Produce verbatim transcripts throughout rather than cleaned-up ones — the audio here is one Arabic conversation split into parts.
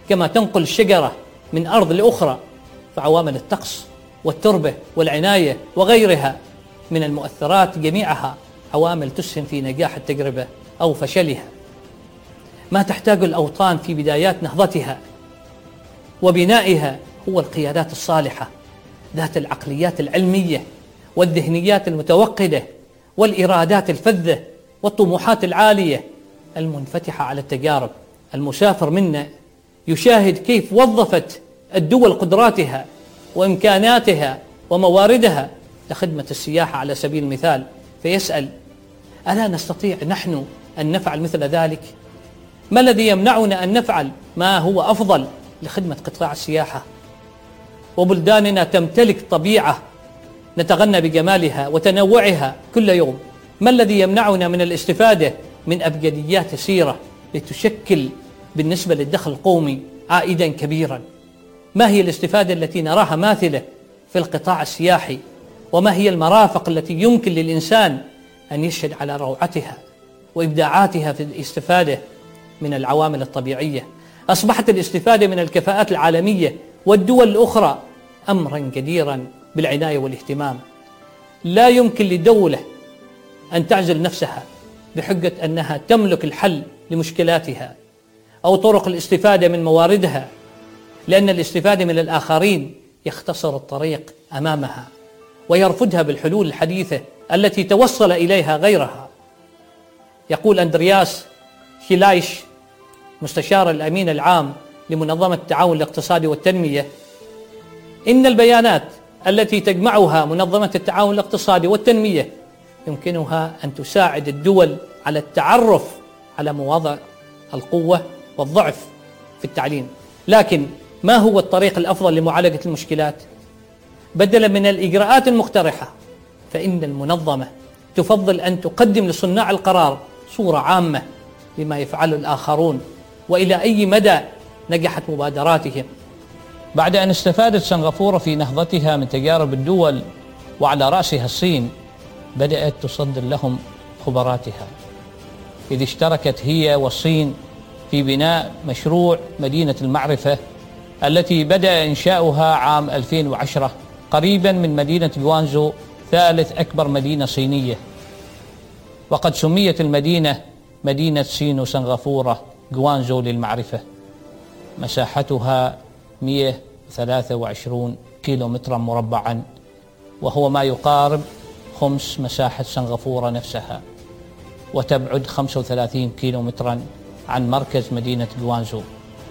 كما تنقل الشجرة من أرض لأخرى، فعوامل الطقس والتربة والعناية وغيرها من المؤثرات جميعها عوامل تسهم في نجاح التجربة أو فشلها. ما تحتاج الأوطان في بدايات نهضتها وبنائها هو القيادات الصالحة ذات العقليات العلمية والذهنيات المتوقدة والإرادات الفذة والطموحات العالية المنفتحة على التجارب. المسافر منا يشاهد كيف وظفت الدول قدراتها وإمكاناتها ومواردها لخدمة السياحة على سبيل المثال، فيسأل: ألا نستطيع نحن أن نفعل مثل ذلك؟ ما الذي يمنعنا أن نفعل ما هو أفضل لخدمة قطاع السياحة؟ وبلداننا تمتلك طبيعة نتغنى بجمالها وتنوعها كل يوم، ما الذي يمنعنا من الاستفادة من أبجديات يسيرة لتشكل بالنسبة للدخل القومي عائدا كبيرا؟ ما هي الاستفادة التي نراها ماثلة في القطاع السياحي؟ وما هي المرافق التي يمكن للإنسان أن يشهد على روعتها وإبداعاتها في الاستفادة من العوامل الطبيعية؟ أصبحت الاستفادة من الكفاءات العالمية والدول الأخرى أمرا جديرا بالعناية والاهتمام. لا يمكن لدولة أن تعزل نفسها بحجة أنها تملك الحل لمشكلاتها أو طرق الاستفادة من مواردها، لأن الاستفادة من الآخرين يختصر الطريق أمامها ويرفضها بالحلول الحديثة التي توصل إليها غيرها. يقول أندرياس شيلايش مستشار الأمين العام لمنظمة التعاون الاقتصادي والتنمية: إن البيانات التي تجمعها منظمة التعاون الاقتصادي والتنمية يمكنها أن تساعد الدول على التعرف على مواضع القوة والضعف في التعليم، لكن ما هو الطريق الأفضل لمعالجة المشكلات؟ بدلا من الإجراءات المقترحة، فإن المنظمة تفضل أن تقدم لصناع القرار صورة عامة لما يفعله الآخرون وإلى أي مدى نجحت مبادراتهم. بعد أن استفادت سنغافورة في نهضتها من تجارب الدول وعلى رأسها الصين، بدأت تصدر لهم خبراتها، إذ اشتركت هي والصين في بناء مشروع مدينة المعرفة التي بدأ إنشاؤها عام ألفين وعشرة قريبا من مدينة جوانزو، ثالث أكبر مدينة صينية. وقد سميت المدينة مدينة سينو سنغافورة جوانزو للمعرفة. مساحتها مئة وثلاثة وعشرين كيلومترا مربعا، وهو ما يقارب خمس مساحة سنغافورة نفسها، وتبعد خمسة وثلاثين كيلومترا عن مركز مدينة جوانزو.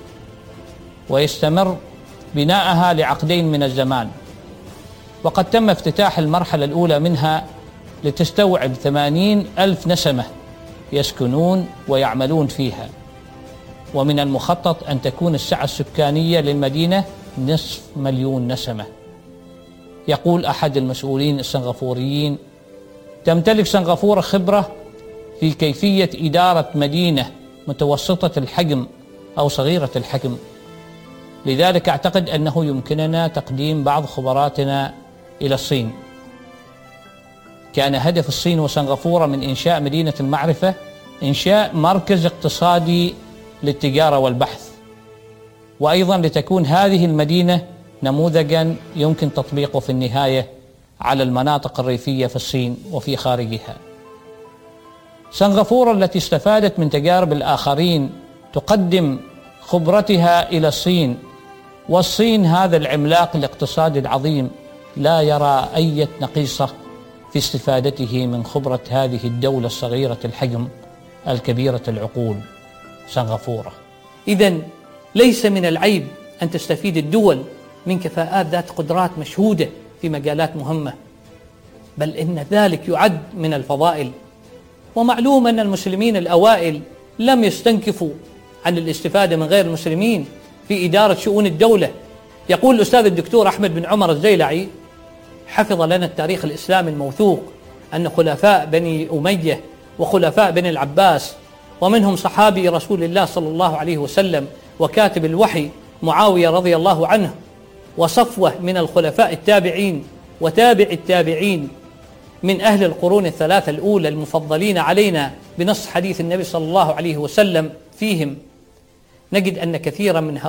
ويستمر بناءها لعقدين من الزمان، وقد تم افتتاح المرحلة الأولى منها لتستوعب ثمانين ألف نسمة يسكنون ويعملون فيها، ومن المخطط أن تكون السعة السكانية للمدينة نصف مليون نسمة. يقول أحد المسؤولين السنغافوريين: تمتلك سنغافورة خبرة في كيفية إدارة مدينة متوسطة الحجم أو صغيرة الحجم، لذلك أعتقد أنه يمكننا تقديم بعض خبراتنا إلى الصين. كان هدف الصين وسنغافورة من إنشاء مدينة المعرفة إنشاء مركز اقتصادي للتجارة والبحث، وأيضا لتكون هذه المدينة نموذجا يمكن تطبيقه في النهاية على المناطق الريفية في الصين وفي خارجها. سنغافورة التي استفادت من تجارب الآخرين تقدم خبرتها إلى الصين، والصين هذا العملاق الاقتصادي العظيم لا يرى أي نقيصة في استفادته من خبرة هذه الدولة الصغيرة الحجم الكبيرة العقول سنغافورة. إذن ليس من العيب أن تستفيد الدول من كفاءات ذات قدرات مشهودة في مجالات مهمة، بل إن ذلك يعد من الفضائل. ومعلوم أن المسلمين الأوائل لم يستنكفوا عن الاستفادة من غير المسلمين في إدارة شؤون الدولة. يقول الأستاذ الدكتور أحمد بن عمر الزيلعي حفظ لنا التاريخ الإسلامي الموثوق أن خلفاء بني أمية وخلفاء بني العباس، ومنهم صحابي رسول الله صلى الله عليه وسلم وكاتب الوحي معاوية رضي الله عنه، وصفوة من الخلفاء التابعين وتابع التابعين من أهل القرون الثلاثة الأولى المفضلين علينا بنص حديث النبي صلى الله عليه وسلم فيهم، نجد أن كثيرا من